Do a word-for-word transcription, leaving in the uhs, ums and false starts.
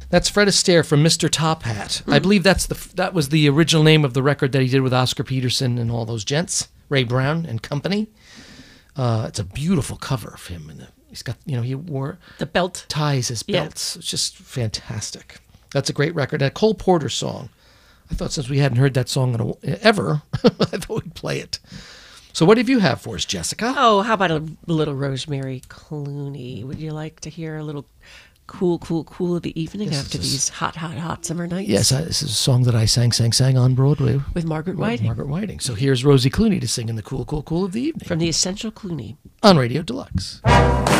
That's Fred Astaire from Mister Top Hat. Mm. I believe that's the that was the original name of the record that he did with Oscar Peterson and all those gents, Ray Brown and company. Uh, it's a beautiful cover of him, and he's got, you know, he wore the belt, ties his belts. Yeah. It's just fantastic. That's a great record. And a Cole Porter song. I thought since we hadn't heard that song in a, ever, I thought we'd play it. So what have you have for us, Jessica? Oh, how about a little Rosemary Clooney? Would you like to hear a little cool, cool, cool of the evening this after these hot, hot, hot summer nights? Yes, I, this is a song that I sang, sang, sang on Broadway. With Margaret Whiting. Margaret Whiting. So here's Rosie Clooney to sing in the cool, cool, cool of the evening. From the Essential Clooney. On Radio Deluxe.